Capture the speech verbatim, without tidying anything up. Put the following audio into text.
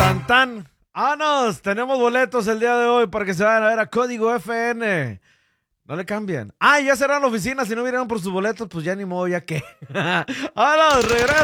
tan, tan. ¡Vámonos! Tenemos boletos el día de hoy para que se vayan a ver a Código F N. No le cambien. Ah, ya cerraron la oficina. Si no vinieron por sus boletos, pues ya ni modo, ya que. ¡Vámonos! ¡Regreso!